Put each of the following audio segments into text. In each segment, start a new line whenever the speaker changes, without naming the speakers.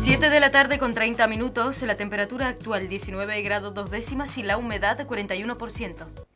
7 de la tarde con 30 minutos, la temperatura actual 19 grados 2 décimas y la humedad 41%.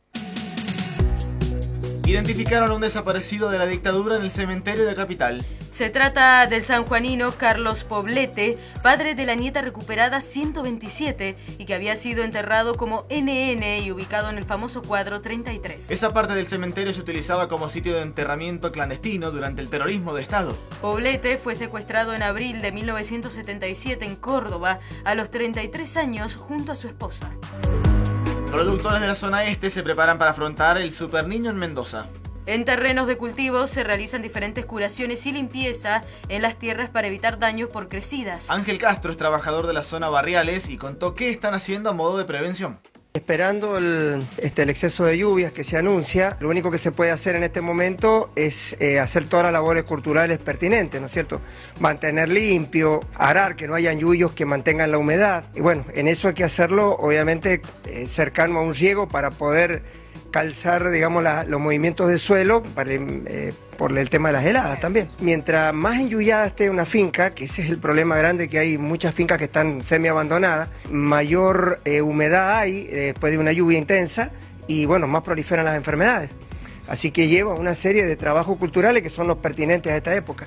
Identificaron a un desaparecido de la dictadura en el cementerio de Capital.
Se trata del sanjuanino Carlos Poblete, padre de la nieta recuperada 127 y que había sido enterrado como NN y ubicado en el famoso cuadro 33.
Esa parte del cementerio se utilizaba como sitio de enterramiento clandestino durante el terrorismo de Estado.
Poblete fue secuestrado en abril de 1977 en Córdoba a los 33 años junto a su esposa.
Productores de la zona este se preparan para afrontar el Super Niño en Mendoza.
En terrenos de cultivo se realizan diferentes curaciones y limpieza en las tierras para evitar daños por crecidas.
Ángel Castro es trabajador de la zona Barriales y contó qué están haciendo a modo de prevención.
Esperando el exceso de lluvias que se anuncia, lo único que se puede hacer en este momento es hacer todas las labores culturales pertinentes, ¿no es cierto? Mantener limpio, arar, que no hayan yuyos que mantengan la humedad. Y bueno, en eso hay que hacerlo, obviamente, cercano a un riego para poder calzar, digamos, los movimientos de suelo por el tema de las heladas también. Mientras más enyuyada esté una finca, que ese es el problema grande, que hay muchas fincas que están semi-abandonadas, mayor humedad hay después de una lluvia intensa y, bueno, más proliferan las enfermedades. Así que lleva una serie de trabajos culturales que son los pertinentes a esta época.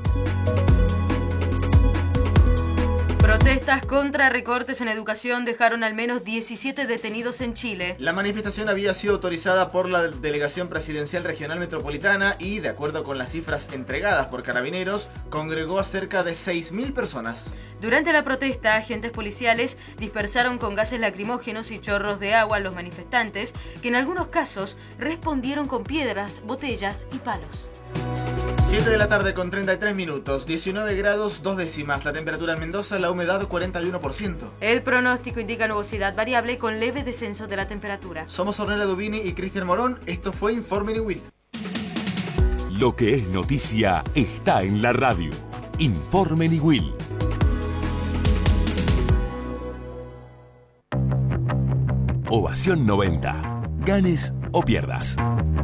Protestas contra recortes en educación dejaron al menos 17 detenidos en Chile.
La manifestación había sido autorizada por la Delegación Presidencial Regional Metropolitana y, de acuerdo con las cifras entregadas por Carabineros, congregó a cerca de 6.000 personas.
Durante la protesta, agentes policiales dispersaron con gases lacrimógenos y chorros de agua a los manifestantes, que en algunos casos respondieron con piedras, botellas y palos.
7 de la tarde con 33 minutos, 19 grados 2 décimas, la temperatura en Mendoza, la humedad 41%.
El pronóstico indica nubosidad variable con leve descenso de la temperatura.
Somos Ornella Dubini y Cristian Morón, esto fue Informe Niwil.
Lo que es noticia está en la radio. Informe Niwil. Ovación 90. Ganes o pierdas.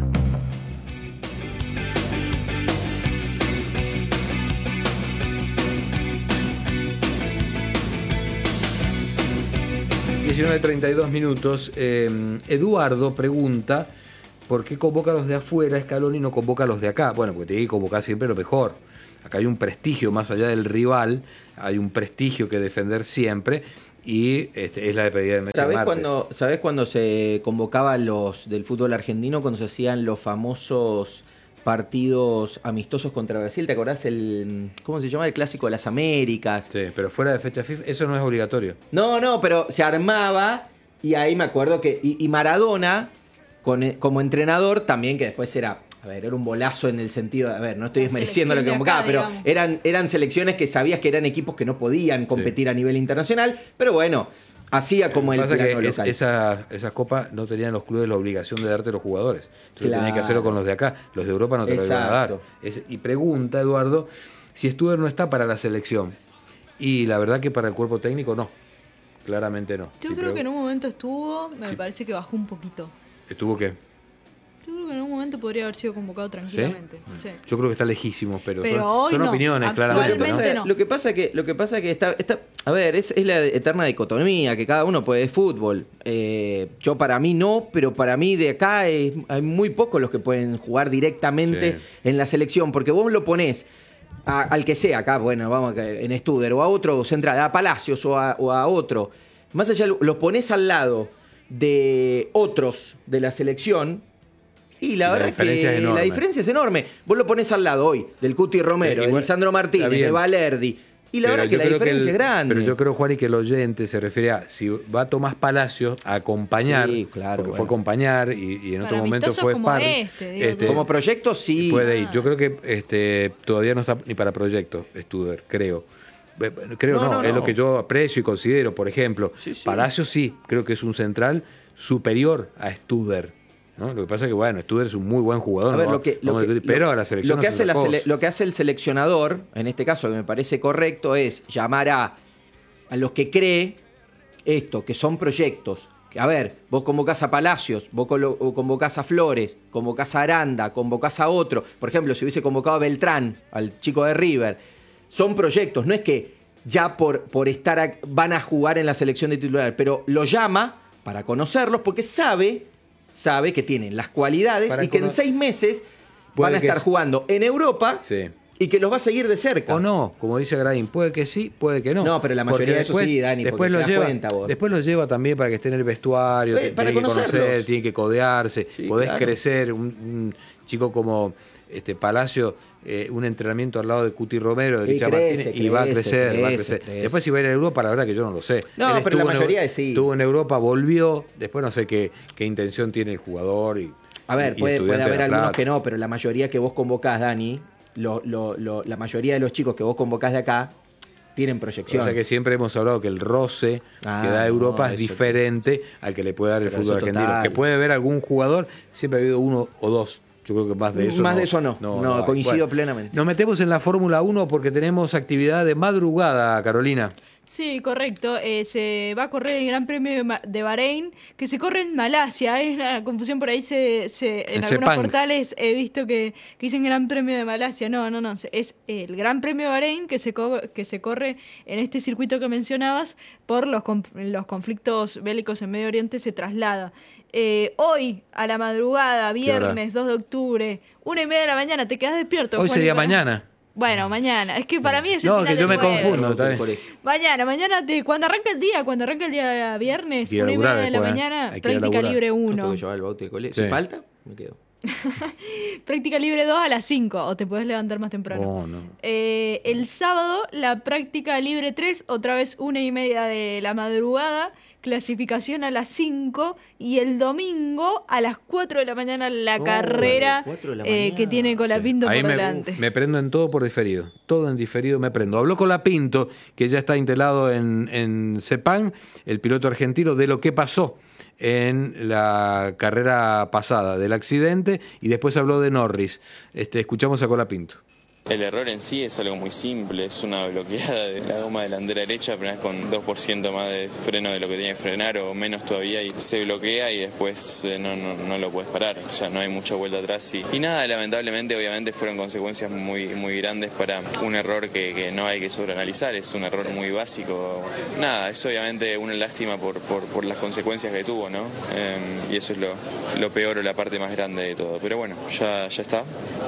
(19:32). Eduardo pregunta ¿por qué convoca a los de afuera Scaloni y no convoca a los de acá? Bueno, porque tiene que convocar siempre lo mejor. Acá hay un prestigio más allá del rival, hay un prestigio que defender siempre y es la despedida de Messi.
¿Sabés cuando se convocaba a los del fútbol argentino, cuando se hacían los famosos partidos amistosos contra Brasil? ¿Te acordás cómo se llama? El Clásico de las Américas.
Sí, pero fuera de fecha FIFA, eso no es obligatorio.
No, pero se armaba y ahí me acuerdo que... Y Maradona, como entrenador, también, que después era un bolazo en el sentido... no estoy desmereciendo lo que convocaba, pero eran selecciones que sabías que eran equipos que no podían competir a nivel internacional, pero bueno... Hacía como el plano local.
Esas copas no tenían los clubes la obligación de darte los jugadores. Entonces tenían que hacerlo con los de acá. Los de Europa no te lo iban a dar. Y pregunta, Eduardo, si Studer no está para la selección. Y la verdad que para el cuerpo técnico no. Claramente no.
Yo creo que en un momento estuvo, me parece que bajó un poquito.
¿Estuvo qué?
Yo creo que en un momento podría haber sido convocado tranquilamente.
¿Sí? Yo creo que está lejísimo, pero
son
no, opiniones, claramente.
Lo que pasa que está es la eterna dicotomía, que cada uno puede fútbol. Yo para mí no, pero para mí de acá hay muy pocos los que pueden jugar directamente en la selección, porque vos lo ponés al que sea acá, vamos en Studer, o a otro central, a Palacios o a otro. Más allá, los ponés al lado de otros de la selección. Y la verdad es que la diferencia es enorme. Vos lo ponés al lado hoy del Cuti Romero, de Lisandro Martínez, de Valerdi. Y la verdad es que la diferencia es grande.
Pero yo creo, Juan, y que el oyente se refiere a si va Tomás Palacios a acompañar, porque fue a acompañar y en otro momento fue
parte.
Como proyecto, sí.
Puede ir. Yo creo que todavía no está ni para proyecto, Studer, creo. No, es lo que yo aprecio y considero. Por ejemplo, Palacios sí, creo que es un central superior a Studer. ¿no? Lo que pasa es que, Studer es un muy buen jugador. Pero a la selección
lo que hace el seleccionador, en este caso, que me parece correcto, es llamar a los que cree esto, que son proyectos. Vos convocás a Palacios, vos convocás a Flores, convocás a Aranda, convocás a otro. Por ejemplo, si hubiese convocado a Beltrán, al chico de River. Son proyectos, no es que ya por estar van a jugar en la selección de titular, pero lo llama para conocerlos porque sabe que tienen las cualidades
Para
y que en 6 meses van a estar jugando en Europa.
Sí.
Y que los va a seguir de cerca.
O no, como dice Grain, puede que sí, puede que no.
No, pero la mayoría de eso sí, Dani,
después
porque
lo
te das
lleva,
cuenta vos.
Después lo lleva también para que esté en el vestuario,
Para
tiene que conocer,
conocerlos.
tiene que codearse,
Sí,
podés
claro.
crecer. Un chico como Palacio, un entrenamiento al lado de Cuti Romero, de
Y
Licha
crece,
Martínez, y va a crecer, va a crecer.
crece.
Después si va a ir a Europa, la verdad que yo no lo sé.
No,
Él
pero la
estuvo
mayoría sí.
Estuvo en Europa, volvió, después no sé qué intención tiene el jugador.
A ver, puede
Estudiante
haber
de La
algunos
Plata.
que no, pero la mayoría que vos convocás, Dani, la mayoría de los chicos que vos convocás de acá tienen proyección.
O sea que siempre hemos hablado que el roce que da Europa es
eso
diferente al que le puede dar el
Pero
fútbol
eso
argentino.
total.
Que puede haber algún jugador, siempre ha habido uno o dos. Yo creo que más de eso
Más
no.
de eso no.
hay.
Coincido plenamente.
Nos metemos en la Fórmula 1 porque tenemos actividad de madrugada, Carolina.
Sí, correcto. Se va a correr el Gran Premio de Bahrein, que se corre en Malasia. Hay una confusión por ahí. En algunos
Sepang.
portales he visto que dicen Gran Premio de Malasia. No. Es el Gran Premio de Bahrein que se corre en este circuito que mencionabas por los conflictos bélicos en Medio Oriente. Se traslada. Hoy, a la madrugada, viernes 2 de octubre, 1:30 de la mañana, ¿te quedás despierto?
Hoy
Juan,
sería
para-
mañana.
Bueno, mañana. Es que para mí es el
No,
final
que yo
del
me
jueves.
confundo. está bien.
Mañana, cuando arranca el día viernes,
Ir a
1:30
laburar
de la
después,
mañana,
hay que ir a
práctica
laburar.
libre
Yo
1.
tengo que llevar el bauti de colegio.
Sí.
Si falta, me quedo.
Práctica libre 2 a las 5, o te podés levantar más temprano.
Oh, no.
El sábado, la práctica libre 3, otra vez 1:30 de la madrugada, clasificación a las 5, y el domingo a las 4 de la mañana la
Oh,
carrera
a las 4 de la mañana.
que tiene Colapinto
Ahí
por
me,
delante.
me prendo en todo por diferido. Todo en diferido me prendo. Habló con Lapinto, que ya está instalado en Sepang, el piloto argentino, de lo que pasó en la carrera pasada, del accidente, y después habló de Norris. Escuchamos a Colapinto.
El error en sí es algo muy simple, es una bloqueada de la goma delantera derecha, apenas con 2% más de freno de lo que tenía que frenar o menos todavía, y se bloquea y después no lo puedes parar, ya no hay mucha vuelta atrás. Y nada, lamentablemente obviamente fueron consecuencias muy grandes para un error que no hay que sobreanalizar, es un error muy básico. Nada, es obviamente una lástima por las consecuencias que tuvo, ¿no? Y eso es lo peor o la parte más grande de todo. Pero bueno, ya está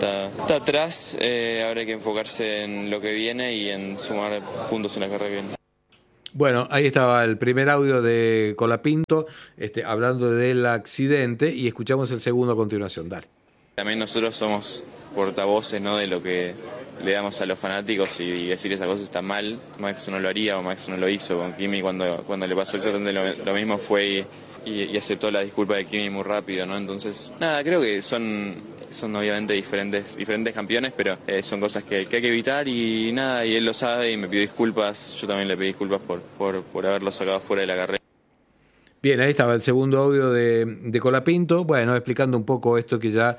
atrás. Ahora hay que enfocarse en lo que viene y en sumar puntos en la carrera que viene.
Bueno, ahí estaba el primer audio de Colapinto, hablando del accidente, y escuchamos el segundo a continuación. Dale.
También nosotros somos portavoces, ¿no?, de lo que le damos a los fanáticos, y decir esa cosa está mal. Max no lo haría, o Max no lo hizo con Kimi cuando le pasó exactamente lo mismo, fue y aceptó la disculpa de Kimi muy rápido, ¿no? Entonces, nada, creo que son obviamente diferentes campeones, pero son cosas que hay que evitar, y nada, y él lo sabe y me pidió disculpas. Yo también le pedí disculpas por haberlo sacado fuera de la carrera.
Bien, ahí estaba el segundo audio de Colapinto, bueno, explicando un poco esto que ya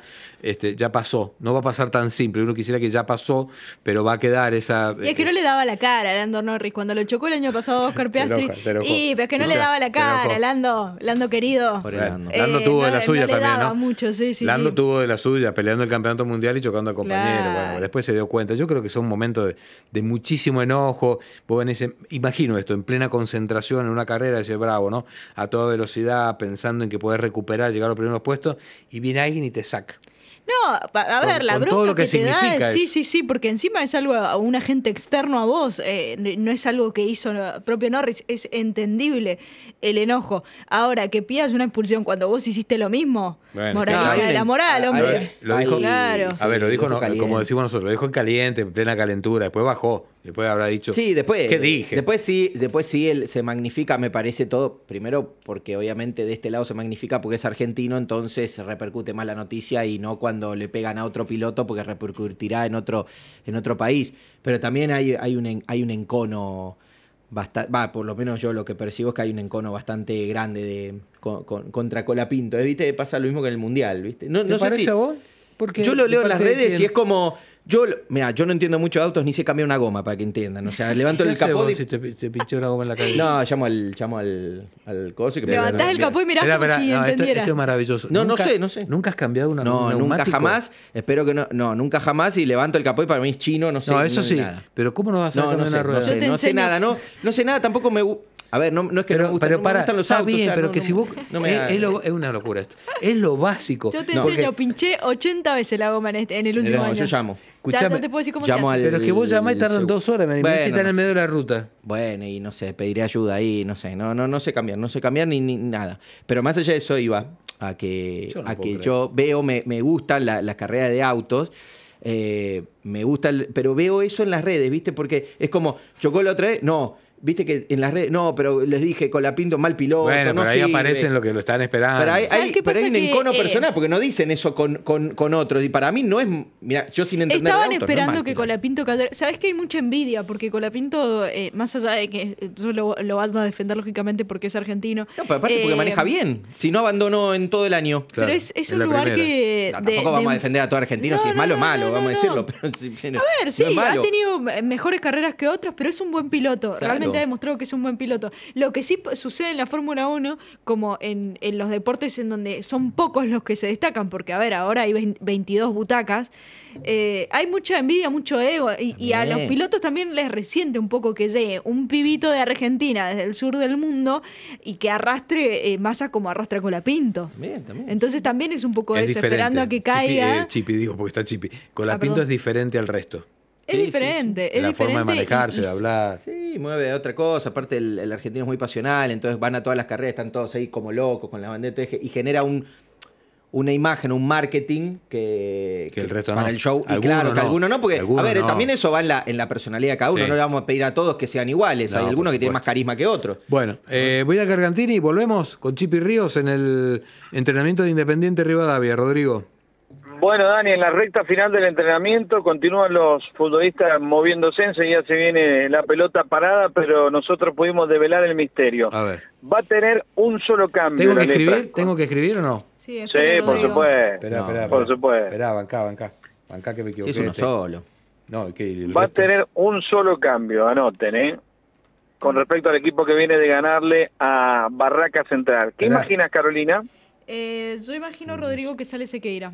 pasó. No va a pasar tan simple, uno quisiera que ya pasó, pero va a quedar esa...
Y es que no le daba la cara a Lando Norris cuando lo chocó el año pasado Oscar Piastri.
Se enojó.
Y pero es que no le daba la cara, Lando querido.
Pobre
Bueno,
Lando.
Lando tuvo de la suya
no le
también,
daba
¿no?
mucho, sí.
Lando tuvo de la suya, peleando el campeonato mundial y chocando al compañero.
Claro.
Bueno, después se dio cuenta. Yo creo que son momentos de muchísimo enojo. Vos imagino esto, en plena concentración en una carrera, ese bravo, ¿no? A toda velocidad, pensando en que podés recuperar, llegar a los primeros puestos, y viene alguien y te saca.
No, a ver, la
con
bronca
todo lo que
te da
significa
es, sí, porque encima es algo a un agente externo a vos, no es algo que hizo el propio Norris, es entendible el enojo. Ahora, que pidas una expulsión cuando vos hiciste lo mismo,
Bueno,
moralidad
claro,
de la moral, hombre.
Lo dijo,
Claro.
a ver, lo dijo,
Lo dijo caliente.
como decimos nosotros, lo dijo en caliente, en plena calentura, después bajó, después habrá dicho,
Sí, después.
¿qué dije?
Después sí él se magnifica, me parece todo. Primero, porque obviamente de este lado se magnifica porque es argentino, entonces repercute más la noticia y no cuando le pegan a otro piloto, porque repercutirá en otro país. Pero también hay un encono bastante, por lo menos yo lo que percibo es que hay un encono bastante grande contra Colapinto. ¿Viste? Pasa lo mismo que en el Mundial, ¿viste? No
¿Te
sé
parece
si
a vos? Porque
yo lo leo en las
parte de
redes
quién.
y es como Mira, yo no entiendo mucho de autos ni sé cambiar una goma, para que entiendan. O sea, levanto el capó
si te pinché una goma en la calle?
No, llamo al coso.
Levantás el capó y mirás como si entendiera.
Esto es maravilloso.
No sé.
¿Nunca has cambiado una
No, nunca jamás. Espero que no. No, nunca jamás. Y levanto el capó y para mí es chino, no sé.
No, eso sí.
Nada.
Pero ¿cómo no vas a cambiar una rueda?
No sé nada. No sé nada, tampoco me gusta. A ver, no es que no me gustan,
pero
me gustan los autos.
Bien,
o sea,
pero que si vos... es una locura esto. Es lo básico.
Yo te enseño, pinché 80 veces la goma en el último año.
Yo llamo.
No te puedo decir cómo se hace.
Pero es que vos llamás y tardan 2 horas, me
bueno,
necesitan en el medio de la ruta.
Bueno, y no sé, pediré ayuda ahí, no sé. No sé cambiar ni nada. Pero más allá de eso iba a que yo veo, me gustan las carreras de autos. Me gusta, pero veo eso en las redes, ¿viste? Porque es como, chocó la otra vez, no... Viste que en las redes, no, pero les dije Colapinto mal piloto.
Bueno,
no
pero ahí
sirve.
Aparecen lo que lo están esperando.
Pero hay un encono
que,
personal, porque no dicen eso con otros. Y para mí no es. Mira, yo sin entender.
Estaban
de autos,
esperando
no es
que Colapinto cayera. Sabes que hay mucha envidia, porque Colapinto, más allá de que tú lo vas a defender lógicamente porque es argentino.
No, pero aparte porque maneja bien. Si no abandonó en todo el año.
Claro, pero es un lugar
primera.
que.
Tampoco vamos a defender a todo argentino. Si es malo, malo, vamos a decirlo. Pero
a ver, sí, ha tenido mejores carreras que otros, pero es un buen piloto.
Claro.
Realmente ha demostrado que es un buen piloto. Lo que sí sucede en la Fórmula 1, como en los deportes en donde son pocos los que se destacan, porque a ver, ahora hay 22 butacas, hay mucha envidia, mucho ego, y a los pilotos también les resiente un poco que llegue un pibito de Argentina desde el sur del mundo y que arrastre masas como arrastra Colapinto.
También.
Entonces también es un poco
Es
eso,
diferente.
esperando a que caiga.
Chipi, digo, porque está Chipi. Colapinto es diferente al resto.
Es diferente, es
la
diferente.
forma de manejarse, de hablar.
Sí, mueve a otra cosa. Aparte, el argentino es muy pasional, entonces van a todas las carreras, están todos ahí como locos con la bandera y genera una imagen, un marketing que
el resto
para
no.
el show. Y claro, que algunos no, porque, a ver, también eso va en la personalidad de cada uno.
Sí.
No le vamos a pedir a todos que sean iguales.
No,
hay algunos que tienen
supuesto.
más carisma que otros.
Bueno, voy a Gargantini y volvemos con Chipi Ríos en el entrenamiento de Independiente Rivadavia. Rodrigo.
Bueno, Dani, en la recta final del entrenamiento continúan los futbolistas moviéndose, enseguida se viene la pelota parada, pero nosotros pudimos develar el misterio.
A ver.
Va a tener un solo cambio.
¿Tengo que escribir o no?
Sí,
por supuesto.
Espera.
Por supuesto.
Esperá, bancá que me equivoqué.
Si es uno solo.
No,
Va a tener un solo cambio, anoten, con respecto al equipo que viene de ganarle a Barraca Central. ¿Qué imaginas, Carolina?
Yo imagino, Rodrigo, que sale Sequeira.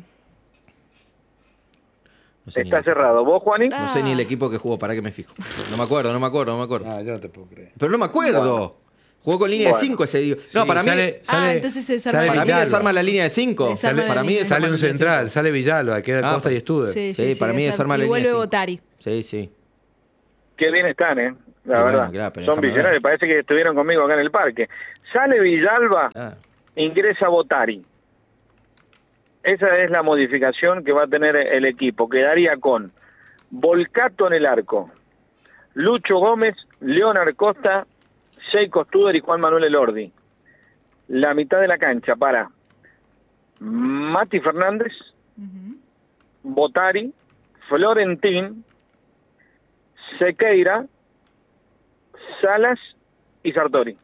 No sé
Está cerrado. ¿Vos, Juaní?
No sé ni el equipo que jugó, para que me fijo. No me acuerdo.
Yo no te puedo creer.
Pero no me acuerdo. Bueno. Jugó con línea de 5 ese día. No,
Sí,
para mí.
Entonces se desarma.
Para mí
Villalba.
desarma la línea de 5.
Para mí
Sale un central, sale Villalba, queda Costa y Studer.
Sí,
para mí desarma la
y
línea de
vuelve
5.
Botari.
Sí.
Qué bien están, la
bueno,
verdad.
claro, pero
son visionarios, parece que estuvieron conmigo acá en el parque. Sale Villalba, ingresa Botari. Esa es la modificación que va a tener el equipo. Quedaría con Volcato en el arco, Lucho Gómez, Leonard Costa, Sheiko Studer y Juan Manuel Elordi. La mitad de la cancha para Mati Fernández, Botari, Florentín, Sequeira, Salas y Sartori.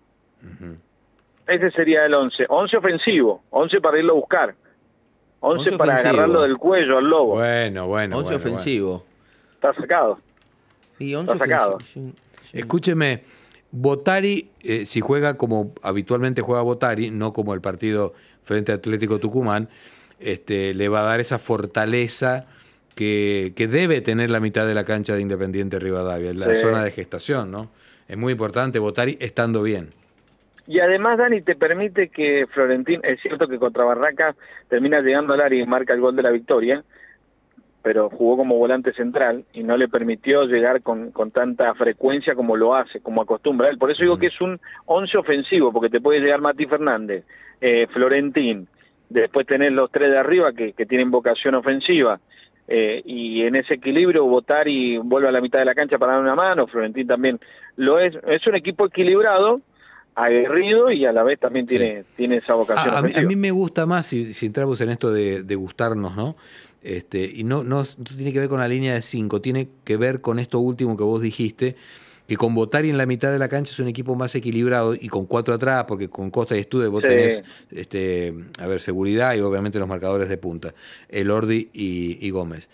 Ese sería el 11. 11 ofensivo, 11 para irlo a buscar. 11 para
ofensivo.
agarrarlo del cuello al lobo.
Bueno.
11 ofensivo.
Está sacado.
Y 11
Está sacado.
ofensivo. Sí.
Escúcheme, Botari, si juega como habitualmente juega Botari, no como el partido frente a Atlético Tucumán, le va a dar esa fortaleza que debe tener la mitad de la cancha de Independiente Rivadavia, la zona de gestación, ¿no? Es muy importante Botari estando bien.
Y además, Dani, te permite que Florentín, es cierto que contra Barraca termina llegando al área y marca el gol de la victoria, pero jugó como volante central y no le permitió llegar con tanta frecuencia como lo hace, como acostumbra él. Por eso digo que es un 11 ofensivo, porque te puede llegar Mati Fernández, Florentín, después tenés los 3 de arriba que tienen vocación ofensiva, y en ese equilibrio Botari vuelve a la mitad de la cancha para dar una mano, Florentín también lo es. Es un equipo equilibrado, aguerrido y a la vez también tiene esa vocación ofensiva.
A mí me gusta más, si entramos en esto de gustarnos, ¿no? Y no tiene que ver con la línea de 5, tiene que ver con esto último que vos dijiste, que con Botari en la mitad de la cancha es un equipo más equilibrado y con 4 atrás, porque con Costa y Studer vos tenés seguridad y obviamente los marcadores de punta, Elordi y Gómez.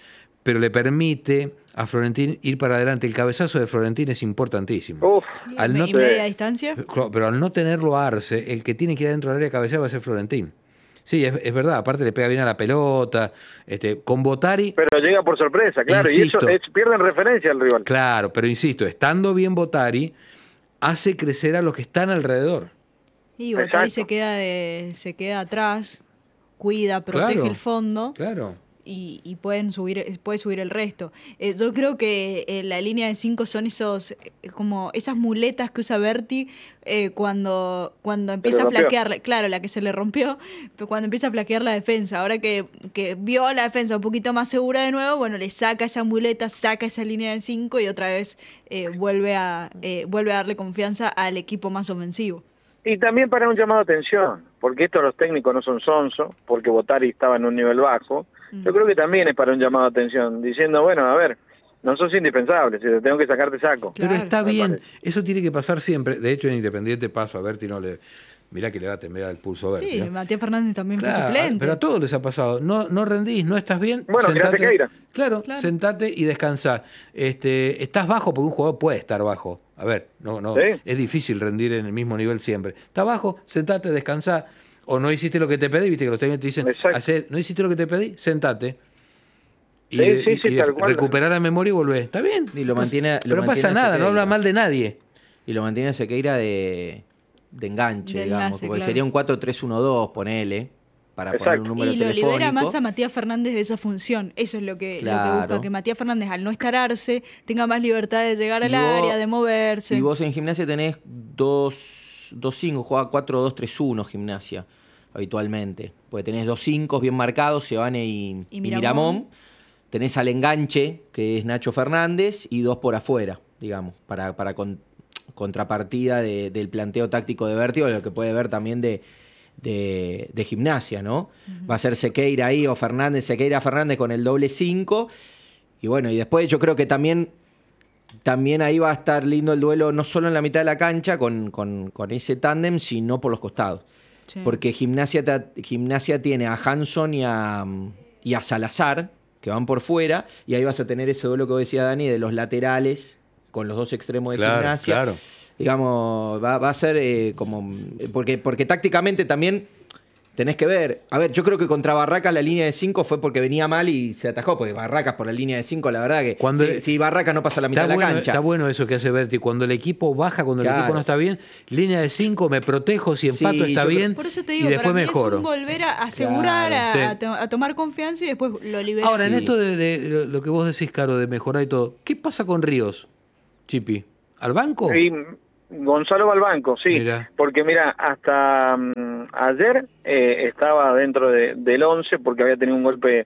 pero le permite a Florentín ir para adelante. El cabezazo de Florentín es importantísimo.
Uf,
Al no,
media distancia.
pero al no tenerlo a Arce, el que tiene que ir adentro del área de cabecear va a ser Florentín. Sí, es verdad, aparte le pega bien a la pelota, con Bottari...
Pero llega por sorpresa, claro,
insisto,
y eso pierden referencia al rival.
Claro, pero insisto, estando bien Bottari, hace crecer a los que están alrededor.
Y Bottari se queda atrás, cuida, protege el fondo.
Claro.
Y puede subir el resto. Yo creo que la línea de 5 son como esas muletas que usa Berti cuando empieza a flaquear, claro, la que se le rompió, pero cuando empieza a flaquear la defensa. Ahora que vio a la defensa un poquito más segura de nuevo, bueno, le saca esa muleta, saca esa línea de 5 y otra vez vuelve a darle confianza al equipo más ofensivo.
Y también para un llamado de atención, porque estos los técnicos no son sonso, porque Bottari estaba en un nivel bajo. Yo creo que también es para un llamado de atención, diciendo, bueno, a ver, no sos indispensable, si te tengo que sacar, te saco.
Pero está bien, eso tiene que pasar siempre. De hecho, en Independiente pasa, a Berti no le... Mirá que le va a temblar el pulso a Berti.
Sí, Matías Fernández también fue suplente.
Pero a todos les ha pasado. No rendís, no estás bien.
Bueno,
sentate,
claro,
sentate y descansá. Estás bajo porque un jugador puede estar bajo. A ver, no, ¿sí? Es difícil rendir en el mismo nivel siempre. Estás bajo, sentate, descansá. O no hiciste lo que te pedí, viste que los técnicos te dicen, no hiciste lo que te pedí, sentate. Y recuperar la memoria y volver. ¿Está bien?
Y lo mantiene,
pero no pasa nada, no habla mal de nadie.
Y lo mantiene a Sequeira de enganche, digamos. Porque sería un 4-3-1-2, ponele, para poner un número telefónico.
Y lo libera más a Matías Fernández de esa función. Eso es lo que busca, que Matías Fernández, al no estar Arce, tenga más libertad de llegar al área, de moverse.
Y vos en Gimnasia tenés 2-5, juega 4-2-3-1 Gimnasia, habitualmente. Porque tenés 2 5 bien marcados, Sebane y Miramón. Tenés al enganche, que es Nacho Fernández, y 2 por afuera, digamos, para contrapartida del planteo táctico de Berti, o lo que puede ver también de Gimnasia, ¿no? Uh-huh. Va a ser Sequeira ahí, o Sequeira Fernández con el doble 5. Y bueno, y después yo creo que también ahí va a estar lindo el duelo, no solo en la mitad de la cancha con ese tándem, sino por los costados. Sí. Porque Gimnasia tiene a Hanson y a Salazar, que van por fuera, y ahí vas a tener ese duelo que decía Dani, de los laterales, con los 2 extremos de Gimnasia. Claro. Digamos, va a ser como... Porque tácticamente también tenés que ver... A ver, yo creo que contra Barracas la línea de 5 fue porque venía mal y se atajó, porque Barracas por la línea de 5, la verdad que si Barracas no pasa la mitad de la cancha...
Está bueno eso que hace Berti, cuando el equipo baja, cuando el equipo no está bien, línea de 5, me protejo, si empato está bien,
por eso te digo,
y después mejoro.
Es un volver a asegurar, a tomar confianza y después lo liberas.
Ahora, en esto de lo que vos decís, Caro, de mejorar y todo, ¿qué pasa con Ríos, Chipi? ¿Al banco?
Sí, Gonzalo va al banco, sí. Porque mira, hasta ayer estaba dentro del 11 porque había tenido un golpe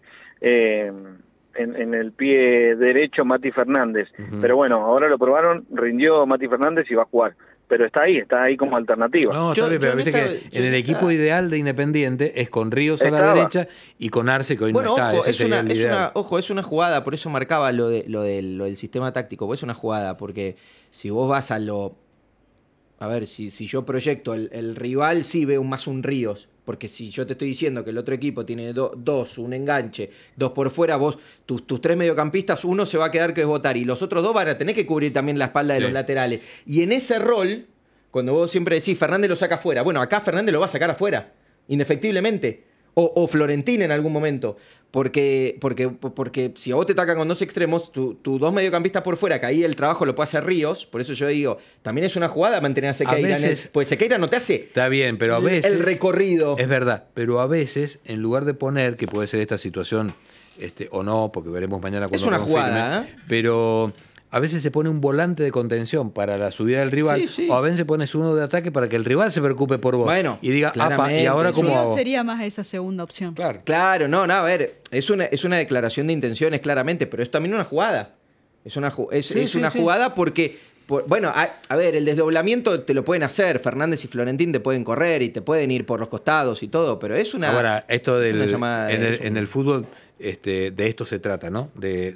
en el pie derecho Mati Fernández. Uh-huh. Pero bueno, ahora lo probaron, rindió Mati Fernández y va a jugar. Pero está ahí como alternativa.
No, está bien, pero viste que en el equipo ideal de Independiente es con Ríos a la derecha y con Arce, que hoy no está.
Ojo, es una jugada, por eso marcaba lo del sistema táctico, pues es una jugada, porque si vos vas a lo... A ver, si yo proyecto el rival, sí veo más un Ríos. Porque si yo te estoy diciendo que el otro equipo tiene 2, un enganche, 2 por fuera, vos, tus 3 mediocampistas, uno se va a quedar que es Bottari. Y los otros 2 van a tener que cubrir también la espalda de los laterales. Y en ese rol, cuando vos siempre decís, Fernández lo saca afuera. Bueno, acá Fernández lo va a sacar afuera, indefectiblemente. O Florentín en algún momento. Porque si a vos te atacan con 2 extremos, tus 2 mediocampistas por fuera, que ahí el trabajo lo puede hacer Ríos. Por eso yo digo, también es una jugada mantener a Sequeira. Pues Sequeira no te hace.
Está bien, pero a veces.
El recorrido.
Es verdad, pero a veces, en lugar de poner, que puede ser esta situación, o no, porque veremos mañana cuando
es una jugada,
pero. A veces se pone un volante de contención para la subida del rival, o a veces pones uno de ataque para que el rival se preocupe por vos.
Bueno,
y diga, ¿y ahora cómo hago?
Sería más esa segunda opción.
Claro, no, a ver, es una declaración de intenciones claramente, pero es también una jugada. Es una jugada porque, bueno, a ver, el desdoblamiento te lo pueden hacer, Fernández y Florentín te pueden correr y te pueden ir por los costados y todo, pero es una...
Ahora, esto en el fútbol... de esto se trata, ¿no? De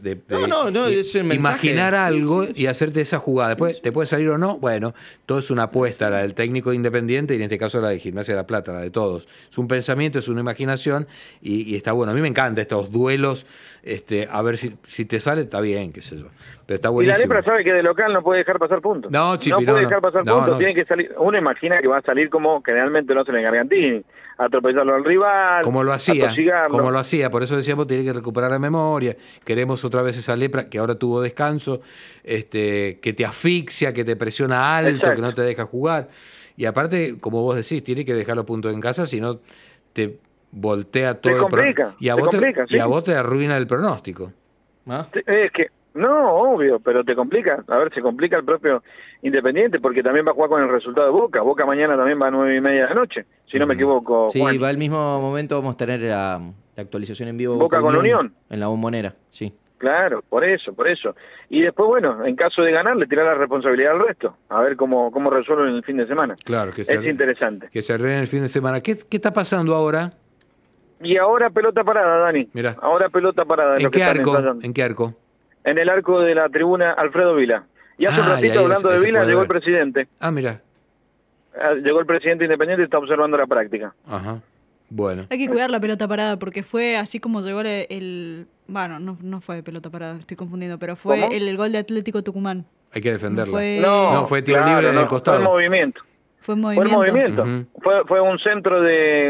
es el mensaje.
Imaginar algo y hacerte esa jugada. Después te puede salir o no, bueno, todo es una apuesta, la del técnico independiente y en este caso la de Gimnasia de La Plata, la de todos. Es un pensamiento, es una imaginación y está bueno. A mí me encantan estos duelos, a ver si te sale, está bien, qué sé yo. Pero está buenísimo.
Y la Lepra sabe que de local no puede dejar pasar puntos.
No, Chipi,
no puede dejar pasar puntos, tiene que salir. Uno imagina que va a salir como generalmente lo hacen en Gargantini, a atropellarlo al rival,
como lo
a
hacía, por eso decíamos tiene que recuperar la memoria, queremos otra vez esa Lepra que ahora tuvo descanso, que te asfixia, que te presiona alto, exacto, que no te deja jugar, y aparte, como vos decís, tiene que dejar los puntos en casa, si no te voltea todo,
te complica,
y a vos te arruina el pronóstico.
¿Ah? Es que no, obvio, pero te complica. A ver, se complica el propio Independiente porque también va a jugar con el resultado de Boca. Boca mañana también va a 9:30 de la noche, si no me equivoco.
Sí,
Juan.
va al mismo momento, vamos a tener la actualización en vivo.
Boca con Unión.
En la Bombonera, sí.
Claro, por eso. Y después, bueno, en caso de ganar, le tirar la responsabilidad al resto. A ver cómo resuelven el fin de semana.
Claro,
es interesante.
Que se arreglen el fin de semana. ¿Qué está pasando ahora?
Y ahora pelota parada, Dani.
Mirá.
Ahora pelota parada.
¿En qué arco?
En el arco de la tribuna Alfredo Vila. Y hace un ratito, hablando de Vila, llegó el presidente.
Mira.
Llegó el presidente Independiente y está observando la práctica.
Ajá. Bueno.
Hay que cuidar la pelota parada porque fue así como llegó bueno, no fue de pelota parada, estoy confundiendo, pero fue el gol de Atlético Tucumán.
Hay que defenderla.
No
fue tiro libre del costado.
Fue movimiento.
Fue movimiento.
Uh-huh. Fue un centro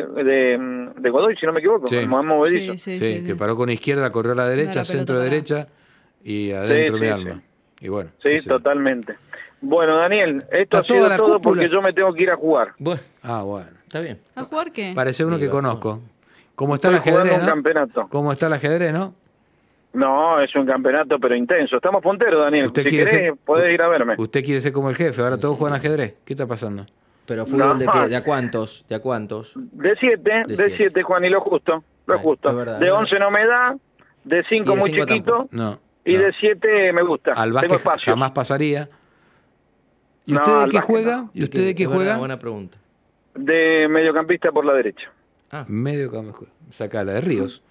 de Godoy, si no me equivoco.
Sí. Sí, que paró con izquierda, corrió a la derecha, centro derecha y adentro mi alma. Y bueno.
Sí, totalmente. Bueno, Daniel, esto ha sido todo porque yo me tengo que ir a jugar.
Bueno, está bien.
¿A jugar qué?
Parece uno que conozco. ¿Cómo está el ajedrez,
un campeonato.
¿Cómo está el ajedrez, no?
No, es un campeonato, pero intenso. Estamos punteros, Daniel. Si querés, podés ir a verme.
Usted quiere ser como el jefe, ahora todos juegan ajedrez. ¿Qué está pasando?
¿Pero fútbol de qué? ¿De a cuántos?
De 7, Juan, y lo justo. Es verdad, de 11 no me da, de 5 muy chiquito, y de 7 me gusta.
Al básquet jamás pasaría. ¿Y usted de qué juega? ¿Y usted de qué juega?
Buena pregunta.
De mediocampista por la derecha.
Mediocampista. Sacala, de Ríos.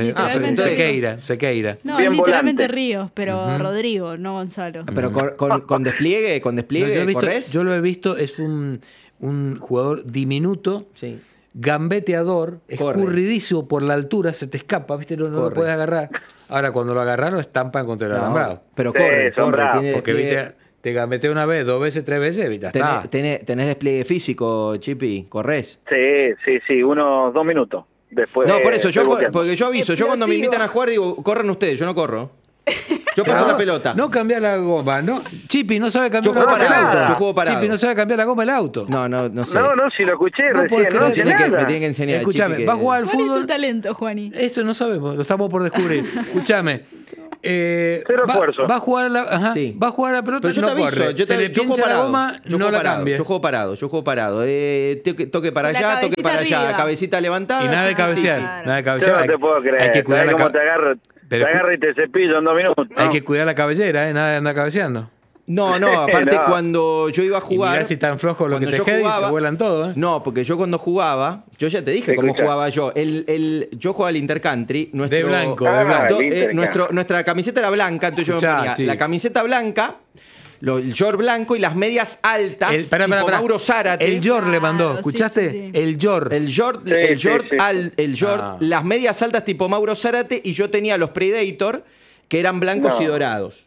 Sequeira.
No, bien literalmente volante. Ríos, pero Rodrigo, no Gonzalo.
Pero con despliegue, ¿corres?
Yo lo he visto, es un jugador diminuto, gambeteador, escurridizo por la altura, se te escapa, ¿viste? No lo puedes agarrar. Ahora, cuando lo agarraron, estampan contra el alambrado.
Pero corre.
Porque, ¿viste? Te gambetea una vez, 2 veces, 3 veces, ya está.
¿Tenés despliegue físico, Chipi? ¿Corres?
Sí, unos 2 minutos. Después,
no, por eso, porque yo aviso, yo cuando me invitan a jugar digo, corran ustedes, yo no corro. Yo paso la pelota.
No cambiar la goma, ¿no? Chipi no sabe cambiar la goma del auto.
Yo juego parado.
Chipi no sabe cambiar la goma del auto.
No sé.
No, si lo escuché recién.
Me tiene que enseñar.
Escuchame, va a jugar al fútbol.
¿Cuál es tu talento, Juani?
Eso no sabemos, lo estamos por descubrir. Escuchame.
Cero esfuerzo.
Va a jugar va a jugar la pelota,
pero yo no te aviso,
corre. Se le pincha la goma, no la cambia.
Yo juego parado. Toque para allá, toque para allá, cabecita levantada.
Y nada de cabecear.
Yo no te puedo creer.
Hay que cuidar
cómo te agarro y te cepillo en 2 minutos.
Hay que cuidar la cabellera, nada de andar cabeceando.
No, aparte cuando yo iba a jugar...
Y mirá si tan flojo lo que te quede y se vuelan todo,
No, porque yo cuando jugaba, yo ya te dije cómo jugaba yo. Yo jugaba al Intercountry.
De blanco.
Nuestra camiseta era blanca, entonces yo me ponía la camiseta blanca, el short blanco y las medias altas, tipo Mauro Zárate.
El short le mandó, ¿escuchaste?
Sí.
El short.
El short, las medias altas tipo Mauro Zárate, y yo tenía los Predator, que eran blancos y dorados.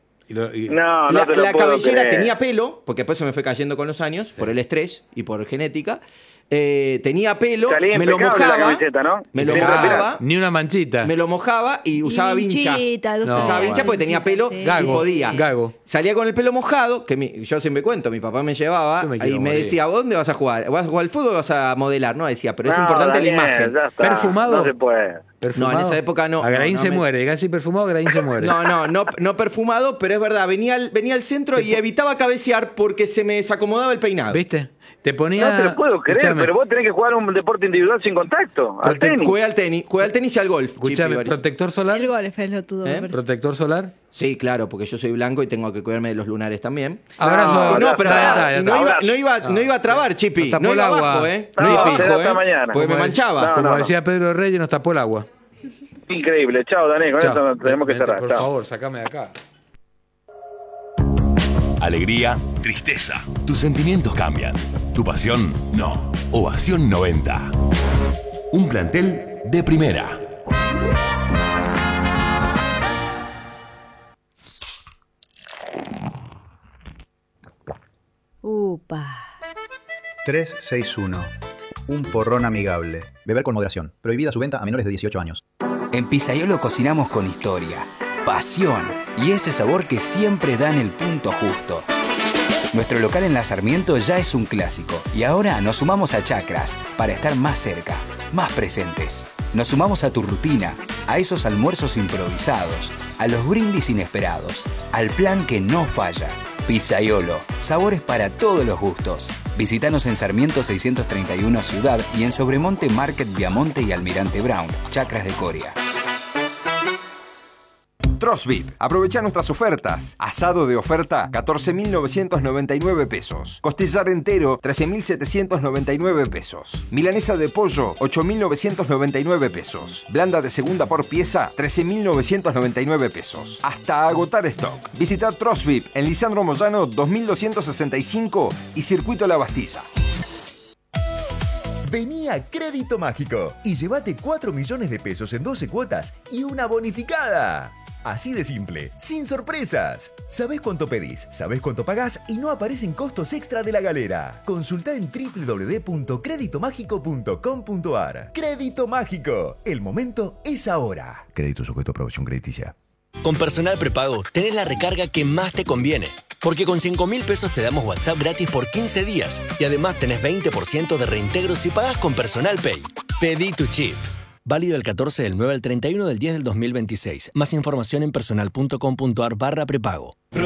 La cabellera tenía pelo, porque después se me fue cayendo con los años, por el estrés y por genética. Tenía pelo, me lo mojaba,
camiseta, ¿no?
Ni una manchita.
Me lo mojaba y usaba vincha. Usaba vincha porque tenía pelo y podía. Salía con el pelo mojado, que yo siempre cuento, mi papá me llevaba y me decía, ¿dónde vas a jugar? ¿Vas a jugar al fútbol o vas a modelar? No, decía, pero es importante la imagen.
¿Perfumado?
No se puede.
¿Perfumado?
No, en esa época no.
Agraín se muere, diga así perfumado, Agraín se muere.
No perfumado, pero es verdad, venía al centro y evitaba cabecear porque se me desacomodaba el peinado.
¿Viste? Te ponía...
No te lo puedo creer, pero vos tenés que jugar un deporte individual sin contacto. Al tenis.
Jugué al tenis y al golf.
Escuchame, ¿protector solar?
El golf es lo tuyo.
¿Protector solar?
Sí, claro, porque yo soy blanco y tengo que cuidarme de los lunares también.
Abrazo.
No iba a trabar, Chipi. No iba abajo,
No iba abajo,
porque me manchaba.
Como decía Pedro Reyes, nos tapó el agua.
Increíble. Chao, Dané, con esto tenemos que cerrar.
Por favor, sacame de acá.
Alegría, tristeza. Tus sentimientos cambian. Tu pasión, no. Ovación 90. Un plantel de primera.
Upa.
361. Un porrón amigable. Beber con moderación. Prohibida su venta a menores de 18 años.
En Pizzaiolo cocinamos con historia, pasión y ese sabor que siempre da en el punto justo. Nuestro local en La Sarmiento ya es un clásico y ahora nos sumamos a Chacras para estar más cerca, más presentes. Nos sumamos a tu rutina, a esos almuerzos improvisados, a los brindis inesperados, al plan que no falla. Pizzaiolo, sabores para todos los gustos. Visítanos en Sarmiento 631 Ciudad y en Sobremonte Market Viamonte y Almirante Brown, Chacras de Coria.
Trosvit. Aprovecha nuestras ofertas. Asado de oferta, 14.999 pesos. Costillar entero, 13.799 pesos. Milanesa de pollo, 8.999 pesos. Blanda de segunda por pieza, 13.999 pesos. Hasta agotar stock. Visita Trosvit en Lisandro Moyano 2265 y Circuito La Bastilla.
Vení a Crédito Mágico y llévate 4 millones de pesos en 12 cuotas y una bonificada. Así de simple, sin sorpresas. Sabés cuánto pedís, sabés cuánto pagás y no aparecen costos extra de la galera. Consultá en www.creditomágico.com.ar. Crédito Mágico. El momento es ahora.
Crédito sujeto a aprobación crediticia.
Con Personal Prepago tenés la recarga que más te conviene. Porque con 5.000 pesos te damos WhatsApp gratis por 15 días. Y además tenés 20% de reintegro si pagás con Personal Pay. Pedí tu chip. Válido del 14 del 9 al 31 del 10 del 2026. Más información en personal.com.ar/prepago.